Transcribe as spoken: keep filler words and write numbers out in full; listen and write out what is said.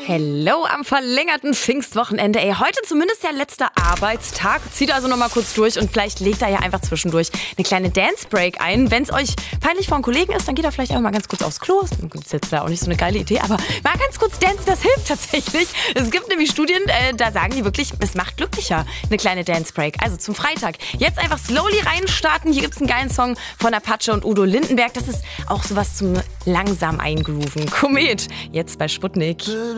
Hello am verlängerten Pfingstwochenende. Ey, heute zumindest der letzte Arbeitstag. Zieht also noch mal kurz durch und vielleicht legt da ja einfach zwischendurch eine kleine Dance-Break ein. Wenn es euch peinlich vor einem Kollegen ist, dann geht er vielleicht auch mal ganz kurz aufs Klo. Das ist jetzt auch nicht so eine geile Idee, aber mal ganz kurz dancen, das hilft tatsächlich. Es gibt nämlich Studien, äh, da sagen die wirklich, es macht glücklicher, eine kleine Dance-Break. Also zum Freitag. Jetzt einfach slowly reinstarten. Hier gibt's einen geilen Song von Apache und Udo Lindenberg. Das ist auch sowas zum langsam eingrooven. Komet, jetzt bei Sputnik.